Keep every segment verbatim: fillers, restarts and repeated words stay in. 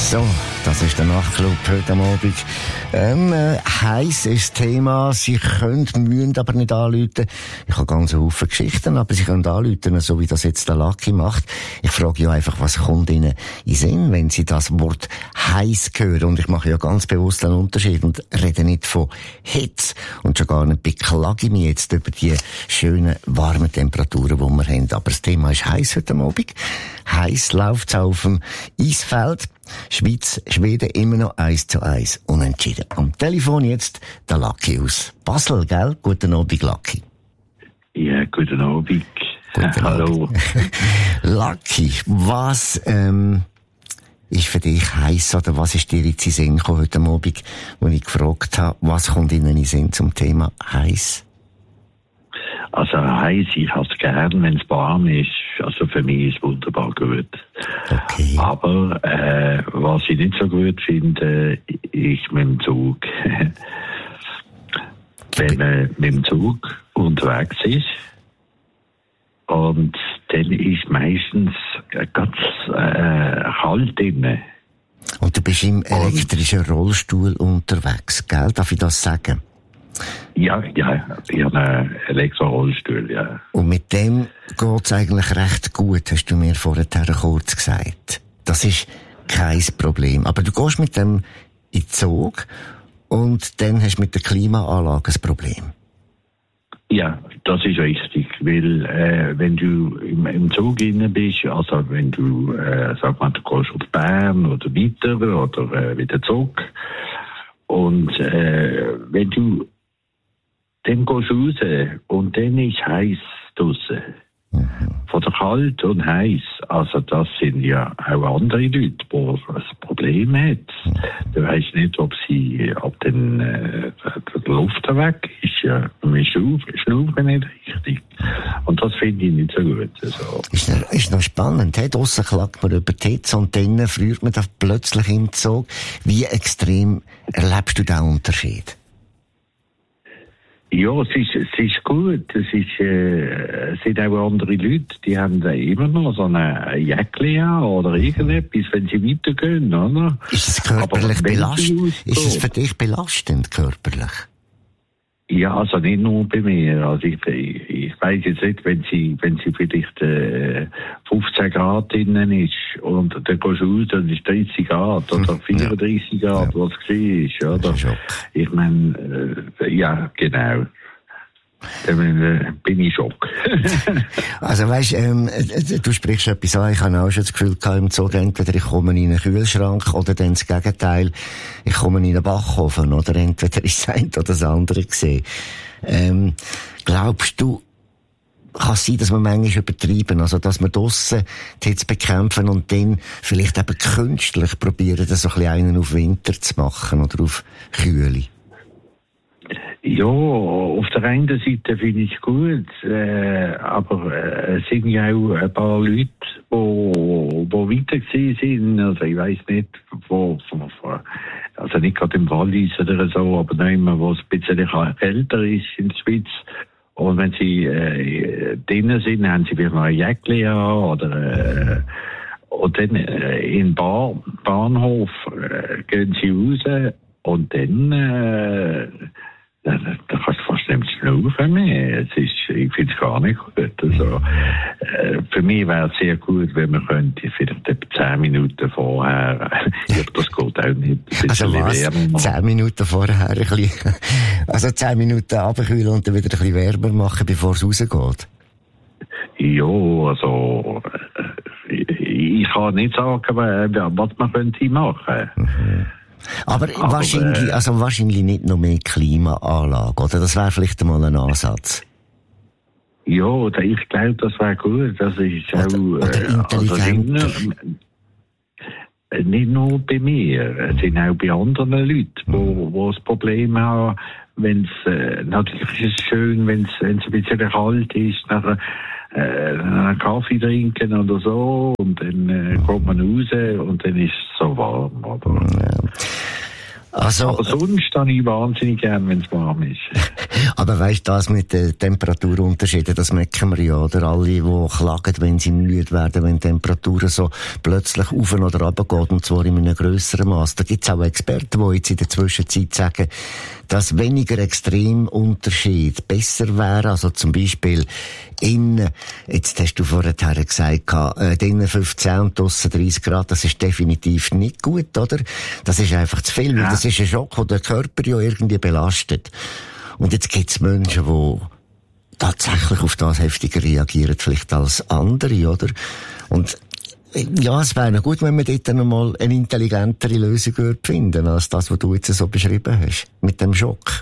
So, das ist der Nachtclub heute Abend. Ähm, äh, heiß ist das Thema. Sie können, müssen aber nicht anrufen. Ich habe ganz viele Geschichten, aber Sie können anrufen, so wie das jetzt der Lucky macht. Ich frage ja einfach, was kommt Ihnen in den Sinn, wenn Sie das Wort heiß hören? Und ich mache ja ganz bewusst einen Unterschied und rede nicht von Hitze. Und schon gar nicht beklage ich mich jetzt über die schönen, warmen Temperaturen, die wir haben. Aber das Thema ist heiß heute Abend. Heiß läuft es auf dem Eisfeld. Schweiz, Schweden immer noch eins zu eins unentschieden. Am Telefon jetzt der Lucky aus Basel, gell? Guten Abend, Lucky. Ja, guten Abend. Guten Hallo. Abend. Lucky, was ähm, ist für dich heiß oder was ist dir jetzt in den Sinn gekommen heute Abend, wo ich gefragt habe, was kommt Ihnen in den Sinn zum Thema heiß? Also heiß, ich habe es gern, wenn es warm ist. Also für mich ist es wunderbar gut. Okay. Aber äh, was ich nicht so gut finde, ist mit dem Zug. Wenn man mit dem Zug unterwegs ist und dann ist meistens ganz äh, kalt drin. Und du bist im elektrischen Rollstuhl unterwegs, gell? Darf ich das sagen? Ja, ja, ich habe einen Elektro-Rollstuhl, ja. Und mit dem geht's eigentlich recht gut, hast du mir vorher kurz gesagt. Das ist kein Problem. Aber du gehst mit dem in den Zug und dann hast du mit der Klimaanlage ein Problem. Ja, das ist richtig, weil äh, wenn du im, im Zug drin bist, also wenn du, äh, sag mal, du gehst auf Bern oder weiter oder äh, wieder zurück und äh, wenn du dann gehst du raus und dann ist heiß draussen. Mhm. Von der kalt und heiß. Also das sind ja auch andere Leute, die ein Problem haben. Mhm. Du weißt nicht, ob sie, ob dann äh, die Luft weg ist. Ja, wir schnaufen nicht richtig. Und das finde ich nicht so gut. Also. Ist, noch, ist noch spannend. Hey? Draussen klagt man über die Hitze und dann friert man da plötzlich im Zug. Wie extrem erlebst du diesen Unterschied? Ja, es ist, es ist gut. Es, ist, äh, es sind auch andere Leute, die haben da immer noch so eine Jäckli an oder irgendetwas, wenn sie weitergehen, oder? Ist es körperlich belastend? Ist es für dich belastend, körperlich? Ja, also nicht nur bei mir. Also ich, ich, ich weiss jetzt nicht, wenn sie, wenn sie vielleicht äh, fünfzehn Grad drinnen ist und dann gehst du raus und es ist dreißig Grad oder vierunddreißig ja. Grad, ja. Was es war, oder? Ich meine, äh, ja, genau. Dann äh, bin ich schock. Also weisst, ähm, du sprichst etwas an, ich habe auch schon das Gefühl gehabt im Zug, entweder ich komme in einen Kühlschrank oder dann das Gegenteil, ich komme in einen Backofen oder entweder ist das eine oder das andere gesehen. Ähm, glaubst du, kann es sein, dass wir manchmal übertreiben, also dass wir draussen die Hitze bekämpfen und dann vielleicht eben künstlich probieren, so ein bisschen einen auf Winter zu machen oder auf Kühle? Ja, auf der einen Seite finde ich es gut, äh, aber äh, es sind ja auch ein paar Leute, die weiter gewesen sind. Also ich weiss nicht, wo, wo, wo, also nicht gerade im Wallis oder so, aber noch immer, wo es ein bisschen kälter ist in der Schweiz. Und wenn sie äh, drinnen sind, haben sie vielleicht noch ein Jäckli an oder äh, und dann äh, in Bar, Bahnhof äh, gehen sie raus und dann äh, Da, da kannst du fast nicht schnaufen mehr. Es ist, ich finde es gar nicht gut. Also, äh, für mich wäre es sehr gut, wenn man könnte vielleicht etwa zehn Minuten vorher, ja, das geht auch nicht. Also was? Zehn Minuten vorher ein bisschen, also zehn Minuten runterkühlen und dann wieder ein bisschen wärmer machen, bevor es rausgeht? Ja, also, ich, ich kann nicht sagen, was man könnte machen. Mhm. Aber, Aber wahrscheinlich, also wahrscheinlich nicht noch mehr Klimaanlage, oder? Das wäre vielleicht einmal ein Ansatz. Ja, ich glaube, das wäre gut. Das ist oder, auch, oder intelligent. Also nicht, nicht nur bei mir, es sind auch bei anderen Leuten, wo, wo das Problem haben, wenn es, äh, natürlich ist es schön, wenn es ein bisschen kalt ist, nachher äh, einen Kaffee trinken oder so und dann äh, kommt man raus und dann ist es so warm. Oder? Ja. Also, aber sonst habe ich wahnsinnig gern, wenn es warm ist. Aber weisst du, das mit den Temperaturunterschieden, das merken wir ja, oder? Alle, die klagen, wenn sie müde werden, wenn die Temperaturen so plötzlich auf oder runter geht, und zwar in einem grösseren Mass. Da gibt es auch Experten, die jetzt in der Zwischenzeit sagen, dass weniger Extremunterschied besser wäre. Also zum Beispiel innen, jetzt hast du vorher gesagt, äh, innen fünfzehn und draussen dreißig Grad, das ist definitiv nicht gut, oder? Das ist einfach zu viel, weil ja. Das ist ein Schock, der den Körper ja irgendwie belastet. Und jetzt gibt es Menschen, die tatsächlich auf das heftiger reagieren, vielleicht als andere, oder? Und ja, es wäre noch gut, wenn wir dort noch mal eine intelligentere Lösung finden, als das, was du jetzt so beschrieben hast, mit dem Schock.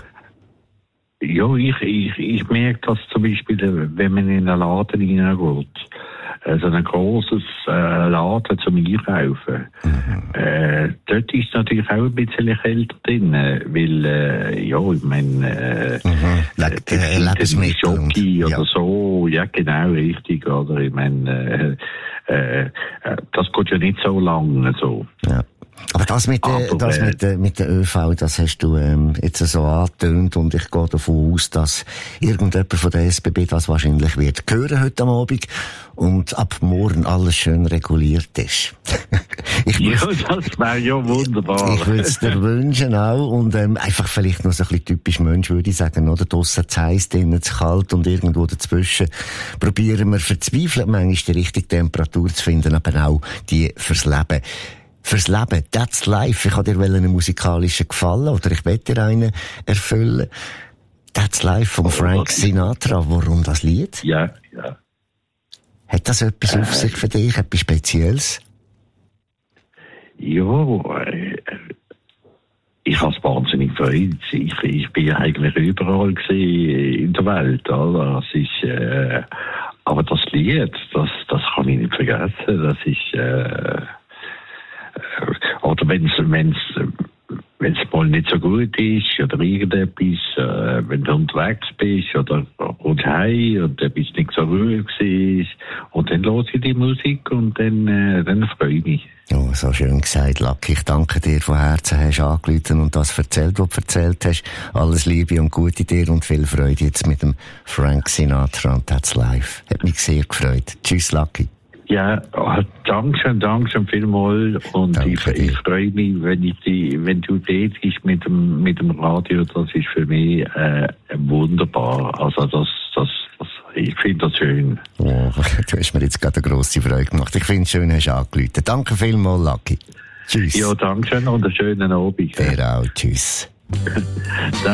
Ja, ich, ich, ich merke das zum Beispiel, wenn man in einen Laden hineingeht. Also ein grosses äh, Laden zum Einkaufen. Mhm. Äh, dort ist natürlich auch ein bisschen kälter drin, weil, äh, ja, ich meine, äh, mhm. äh, Lebensmittel Schoki und, oder ja. so, ja genau, richtig, oder? Ich meine, äh, äh, das geht ja nicht so lang, so. Ja. Aber das mit, der, Aber, das äh, mit, der, mit der ÖV, das hast du ähm, jetzt so angetönt, und ich gehe davon aus, dass irgendjemand von der S B B das wahrscheinlich wird hören heute am Abend und ab morgen alles schön reguliert ist. ich ja, das wäre ja wunderbar. Ich würde es dir wünschen auch, und ähm, einfach vielleicht noch so ein bisschen typisch Mensch, würde ich sagen, oder? Draussen zu heiß, drinnen zu kalt, und irgendwo dazwischen probieren wir verzweifelt manchmal die richtige Temperatur zu finden, aber auch die fürs Leben. Fürs Leben, that's life. Ich habe dir einen musikalischen gefallen, oder ich werde dir einen erfüllen. That's life von Frank Sinatra. Warum das Lied? Ja, ja. Hat das etwas äh, auf sich für dich, etwas Spezielles? Ja, äh, ich habe es wahnsinnig gefreut. Ich, ich bin ja eigentlich überall gewesen in der Welt, oder? Das ist, äh, aber das Lied, das, das kann ich nicht vergessen. Das ist, äh, oder wenn es wenn's, wenn's mal nicht so gut ist oder irgendetwas, äh, wenn du unterwegs bist oder und heim und du bist nicht so ruhig gewesen, und dann höre ich die Musik und dann, äh, dann freue ich mich. Oh, so schön gesagt, Lucky. Ich danke dir von Herzen, hast angerufen und das erzählt, was du erzählt hast. Alles Liebe und Gute dir und viel Freude jetzt mit dem Frank Sinatra und That's Life. Hat mich sehr gefreut. Tschüss, Lucky. Ja, danke schön, danke schön vielmals. Und ich, ich freue mich, wenn ich die, wenn du dort bist mit dem, mit dem Radio, das ist für mich, äh, wunderbar. Also, das, das, das ich finde das schön. Oh, du hast mir jetzt gerade eine grosse Freude gemacht. Ich finde es schön, hast du angerufen. Danke vielmals, Lucky. Tschüss. Ja, danke schön und einen schönen Abend. Dir auch. Tschüss.